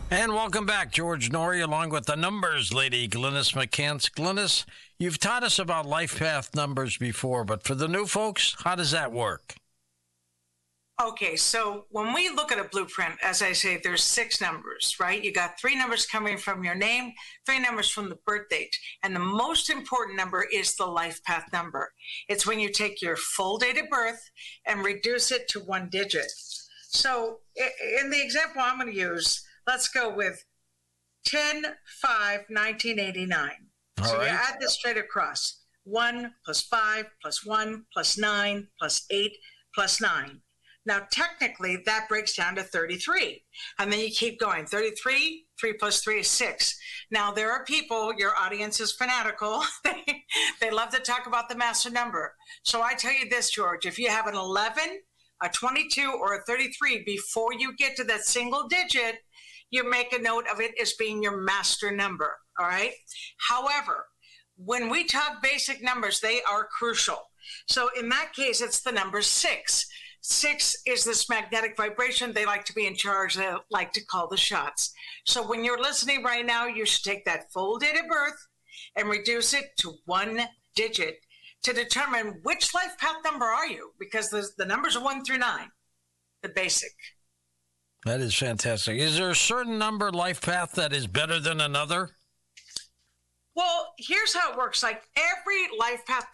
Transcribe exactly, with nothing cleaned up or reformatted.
And welcome back, George Noory, along with the numbers lady, Glynis McCants. Glynis, you've taught us about life path numbers before, but for the new folks, how does that work? Okay, so when we look at a blueprint, as I say, there's six numbers, right? You got three numbers coming from your name, three numbers from the birth date. And the most important number is the life path number. It's when you take your full date of birth and reduce it to one digit. So in the example I'm going to use, let's go with ten five nineteen eighty-nine. All so right. you add this straight across. one plus five plus one plus nine plus eight plus nine. Now, technically, that breaks down to thirty-three. And then you keep going. thirty-three, three plus three is six. Now, there are people, your audience is fanatical. they, they love to talk about the master number. So I tell you this, George, if you have an eleven, a twenty-two, or a thirty-three, before you get to that single digit, you make a note of it as being your master number, all right? However, when we talk basic numbers, they are crucial. So in that case, it's the number six. Six is this magnetic vibration. They like to be in charge. They like to call the shots. So when you're listening right now, you should take that full date of birth and reduce it to one digit to determine which life path number are you, because the, the numbers are one through nine, the basic. That is fantastic. Is there a certain number life path that is better than another? Well, here's how it works. Like every life path